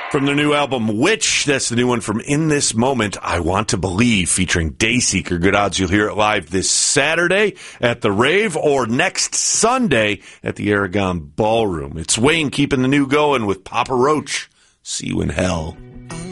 From their new album, Witch, that's the new one from In This Moment, I Want to Believe, featuring Dayseeker. Good odds you'll hear it live this Saturday at the Rave or next Sunday at the Aragon Ballroom. It's Wayne keeping the new going with Papa Roach. See you in hell.